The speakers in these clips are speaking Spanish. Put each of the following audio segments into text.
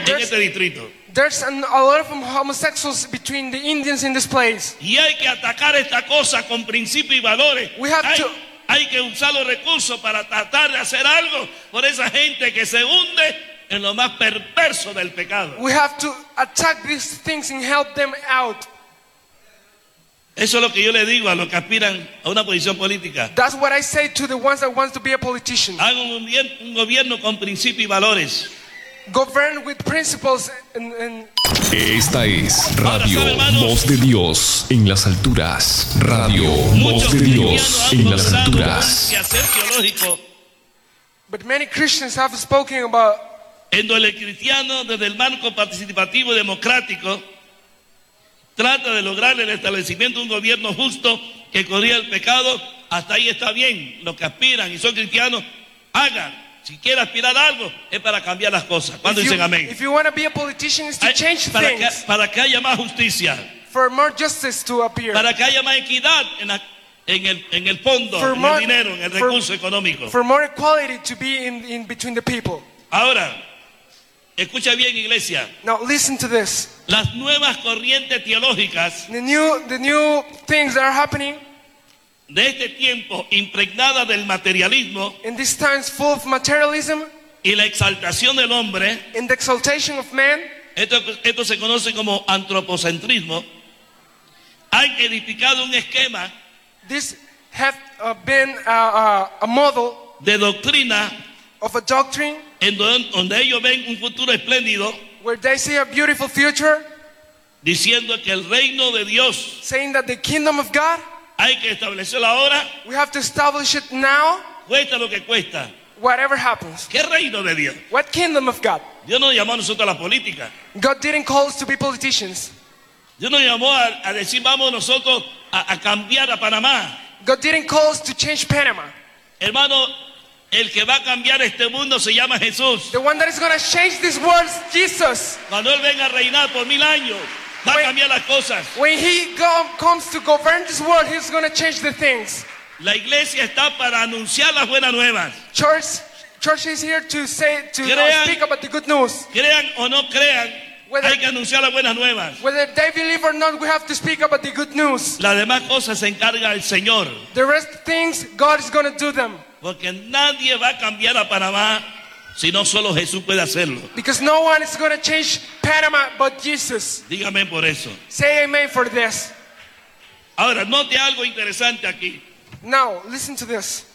en este distrito. There's a lot of homosexuals between the Indians in this place. Y hay que atacar esta cosa con principios y valores. Hay que usar los recursos para tratar de hacer algo por esa gente que se hunde en lo más perverso del pecado. We have to attack these things and help them out. Eso es lo que yo le digo a los que aspiran a una posición política. That's what I say to the ones that want to be a politician. Hagan un gobierno con principios y valores. Govern with principles and... Esta es Radio Voz de Dios en las alturas. Radio Voz de Dios en las alturas. But many Christians have spoken about... En donde el cristiano, desde el marco participativo y democrático, trata de lograr el establecimiento de un gobierno justo que corrija el pecado. Hasta ahí está bien. Los que aspiran y son cristianos, hagan. Si quiere aspirar a algo, es para cambiar las cosas. ¿Cuándo dicen amén? If you want to be a politician, it's to change things. Para que haya más justicia. For more justice to appear. Para que haya más equidad en el fondo, en el dinero, en el recurso económico. For more equality to be in between the people. Ahora, escucha bien, iglesia. Now listen to this. Las nuevas corrientes teológicas, the new things that are happening de este tiempo, impregnada del materialismo, in these times full of materialism, y la exaltación del hombre, in the exaltation of man, esto se conoce como antropocentrismo. Han edificado un esquema, this have been a model de doctrina, of a doctrine, en donde ellos ven un futuro espléndido, where they see a beautiful future, diciendo que el reino de Dios, saying that the kingdom of God, hay que establecerlo ahora. We have to establish it now. Cuesta lo que cuesta. Whatever happens. ¿Qué reino de Dios? What kingdom of God? Dios nos llamó a nosotros a la política. God didn't call us to be politicians. Dios nos llamó a decir vamos nosotros a cambiar a Panamá. God didn't call us to change Panama. Hermano, el que va a cambiar este mundo se llama Jesús. The one that is going to change this world is Jesus. Cuando Él venga a reinar por 1000 años, va a cambiar las cosas. When He comes to govern this world, He's going to change the things. La iglesia está para anunciar las buenas nuevas. Church is here to speak about the good news. Crean o no crean, hay que anunciar las buenas nuevas. Whether they believe or not, we have to speak about the good news. Las demás cosas se encarga el Señor. The rest things, God is going to do them. Porque nadie va a cambiar a Panamá si no solo Jesús puede hacerlo. Because no one is going to change Panama but Jesus. Dígame por eso. Say amen for this. Ahora, note algo interesante aquí. Now, listen to this.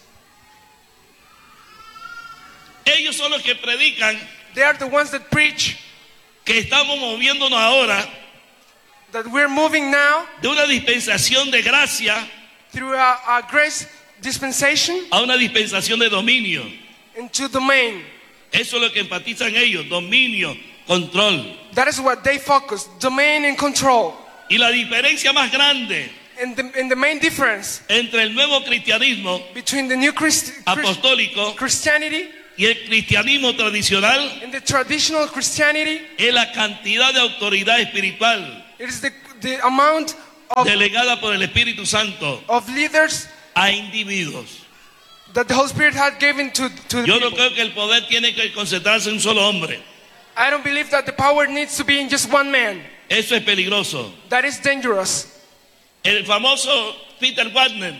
Ellos son los que predican. They are the ones that preach. Que estamos moviéndonos ahora. That we're moving now. De una dispensación de gracia. Through a grace dispensation. A una dispensación de dominio. Into domain. Eso es lo que enfatizan ellos, dominio, control. That is what they focus, domain and control. Y la diferencia más grande and the main difference entre el nuevo cristianismo between the new apostólico Christianity y el cristianismo tradicional and the traditional Christianity es la cantidad de autoridad espiritual it is the amount of delegada por el Espíritu Santo of leaders a individuos. That the Holy Spirit had given to the Yo people. no creo que el poder tiene que concentrarse en un solo hombre. I don't believe that the power needs to be in just one man. Eso es peligroso. That is dangerous. El famoso Peter Wagner,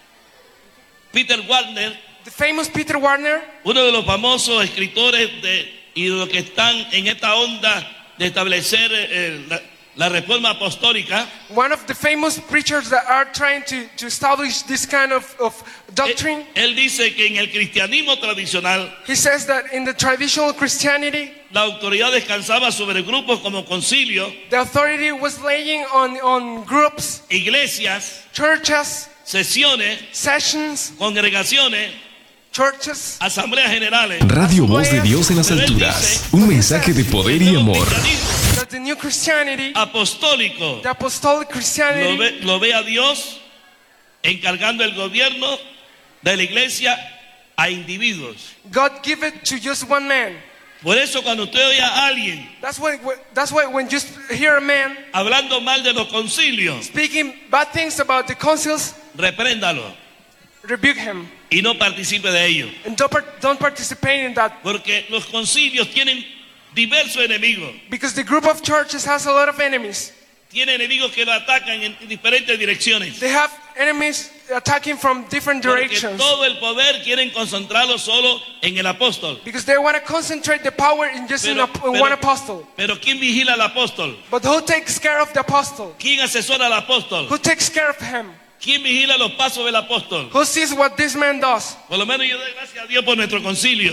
the famous Peter Wagner, uno de los famosos escritores y de los que están en esta onda de establecer la reforma apostólica. One of the famous preachers that are trying to establish this kind of doctrine. Él dice que en el cristianismo tradicional, he says that in the traditional Christianity, la autoridad descansaba sobre grupos como concilio, the authority was laying on groups, iglesias, churches, sesiones, sessions, congregaciones, churches, asambleas generales. Radio Voz de Dios en las alturas, un mensaje de poder y amor. The new Christianity, apostólico, the apostolic Christianity, lo ve a Dios encargando el gobierno de la iglesia a individuos. God give it to just one man. Por eso cuando usted oye a alguien, that's why when you hear a man hablando mal de los concilios, speaking bad things about the councils, repréndalo. Rebuke him. Y no participe de ello. And don't participate in that. Porque los concilios tienen diversos enemigos. Because the group of churches has a lot of enemies. Tiene enemigos que lo atacan en diferentes direcciones. They have enemies attacking from different Porque directions. todo el poder quieren concentrarlo solo en el apóstol. Because they want to concentrate the power in just in one apostle. Pero ¿quién vigila al apóstol? But who takes care of the apostle? ¿Quién asesora al apóstol? Who takes care of him? ¿Quién vigila los pasos del apóstol? Who sees what this man does? Por lo menos yo doy gracias a Dios por nuestro concilio.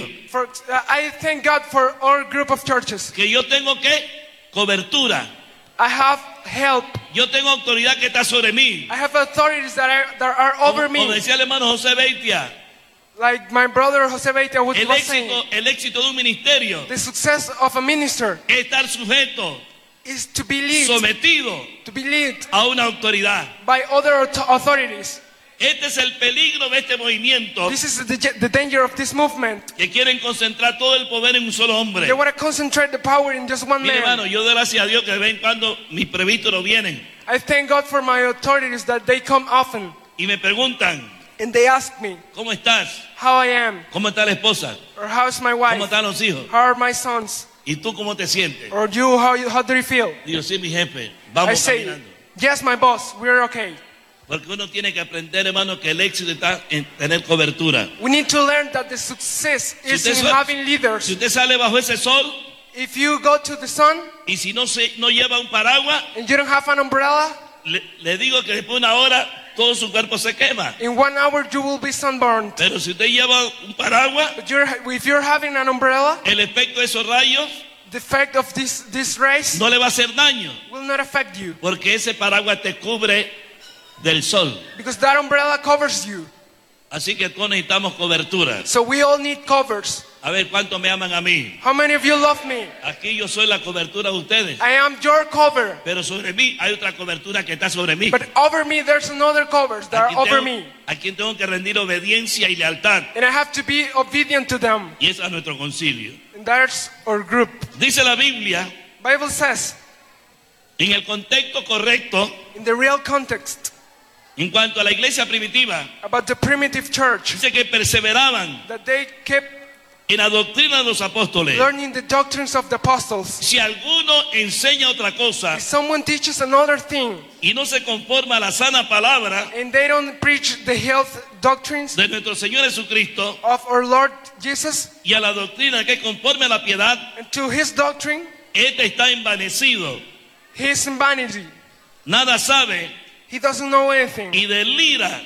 I thank God for our group of churches. Que yo tengo que cobertura. I have help. Yo tengo autoridad que está sobre mí. I have authorities that are over Como me. decía el hermano José Beitia, Like my brother Jose Beitia was saying, el éxito de un ministerio the success of a minister es estar sujeto, is to be led, sometido a una autoridad. by other authorities. Este es el peligro de este movimiento, This is the danger of this movement. que quieren concentrar todo el poder en un solo hombre. They want to concentrate the power in just one Mire, man. hermano, yo doy gracias a Dios que de vez en cuando mis presbíteros vienen I thank God for my authorities that they come often y me preguntan, and they ask me ¿cómo estás? how I am, ¿Cómo está la esposa? or how's my ¿Cómo wife, están los hijos? how are my sons, ¿Y tú cómo te sientes? or you, how do you feel? Digo, sí, mi jefe, I vamos say, caminando. yes, my boss, we're okay. Porque uno tiene que aprender, hermano, que el éxito está en tener cobertura. We need to learn that the success is usted in sale- having leaders. Si usted sale bajo ese sol If you go to the sun y si no lleva un paraguas, and you don't have an umbrella, le digo que después de una hora todo su cuerpo se quema. in 1 hour you will be sunburned. Pero si usted lleva un paraguas, But if you're having an umbrella, el efecto de esos rayos the effect of this rays no le va a hacer daño, will not affect you. porque ese paraguas te cubre del sol. Because that umbrella covers you. Así que todos necesitamos cobertura. So we all need covers. A ver cuánto me aman a mí. How many of you love me? Aquí yo soy la cobertura de ustedes. I am your cover. Pero sobre mí hay otra cobertura que está sobre mí. But over me, there's another covers that are over me. A quien tengo que rendir obediencia y lealtad. And I have to be obedient to them. Y es a nuestro concilio. And that's our group. Dice la Biblia, Bible says, en el contexto correcto, in the real context, en cuanto a la iglesia primitiva, about the primitive church, dice que perseveraban that they kept en la doctrina de los apóstoles. learning the doctrines of the apostles. Si alguno enseña otra cosa If someone teaches another thing y no se conforma a la sana palabra and they don't preach the health doctrines de nuestro Señor Jesucristo of our Lord Jesus y a la doctrina que es conforme a la piedad, and to his doctrine, este está envanecido, he is in vanity. nada sabe He doesn't know anything. y delira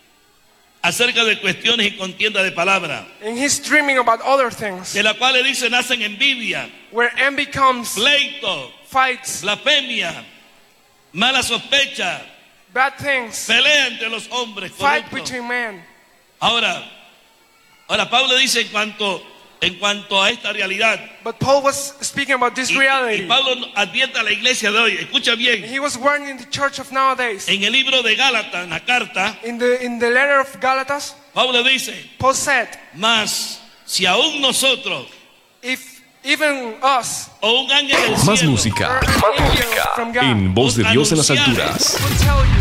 acerca de cuestiones y contienda de palabra, And he's dreaming about other things, de la cual le dice nacen envidia, where envy comes, pleito, fights, blasfemia, mala sospecha, bad things, pelea entre los hombres. fight Correcto. between men. Ahora Pablo dice en cuanto a esta realidad, But Paul was speaking about this y reality. Pablo advierte a la iglesia de hoy, escucha bien, He was warning the church of nowadays. en el libro de Gálatas, en la carta, In the letter of Galatas, Pablo dice, Paul said, mas si aún nosotros if even us, o un ángel del Más cielo música or angels from God, en Voz de Dios en las alturas. will tell you